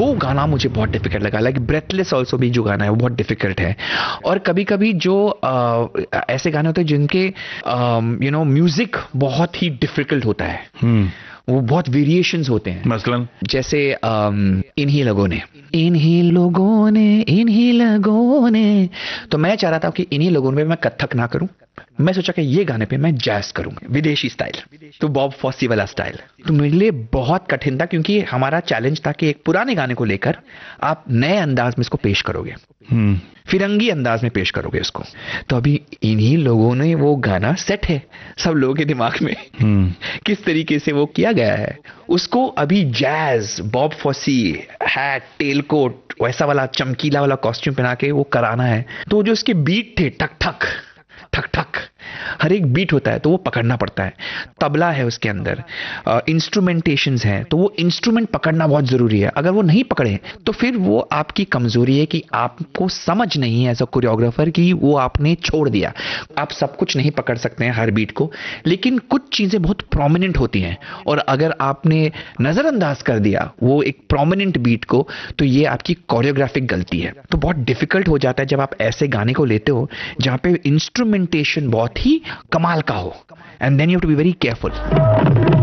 वो गाना मुझे बहुत डिफिकल्ट लगा, लाइक ब्रेथलेस ऑल्सो भी जो गाना है वो बहुत डिफिकल्ट है। और कभी कभी जो ऐसे गाने होते हैं जिनके म्यूजिक बहुत ही डिफिकल्ट होता है, वो बहुत वेरिएशंस होते हैं। मसलन जैसे इन्हीं लोगों ने, तो मैं चाह रहा था कि इन्हीं लोगों में मैं कथक ना करूं, मैं सोचा कि ये गाने पे मैं जैज करूंगा, विदेशी स्टाइल, तो बॉब फॉसी वाला स्टाइल। तो मेरे लिए बहुत कठिन था, क्योंकि हमारा चैलेंज था कि एक पुराने गाने को लेकर आप नए अंदाज में इसको पेश करोगे, फिरंगी अंदाज में पेश करोगे उसको। तो अभी इन्हीं लोगों ने वो गाना सेट है सब लोगों के दिमाग में, किस तरीके से वो किया गया है उसको अभी jazz, Bob FOSSEE, hat, tell coat, वैसा वाला चमकीला वाला कॉस्ट्यूम पहना के वो कराना है। तो जो उसके बीट थे, ठक ठक ठक ठक, हर एक बीट होता है तो वो पकड़ना पड़ता है। तबला है उसके अंदर, इंस्ट्रूमेंटेशंस हैं, तो वो इंस्ट्रूमेंट पकड़ना बहुत जरूरी है। अगर वो नहीं पकड़े तो फिर वो आपकी कमजोरी है कि आपको समझ नहीं है एज अ कोरियोग्राफर कि वो आपने छोड़ दिया। आप सब कुछ नहीं पकड़ सकते हैं हर बीट को, लेकिन कुछ चीजें बहुत प्रोमिनेंट होती हैं, और अगर आपने नजरअंदाज कर दिया वो एक प्रोमिनेंट बीट को, तो ये आपकी कोरियोग्राफिक गलती है। तो बहुत डिफिकल्ट हो जाता है जब आप ऐसे गाने को लेते हो जहां पे इंस्ट्रूमेंटेशन बहुत ही कमाल का हो, and then you have to be very careful.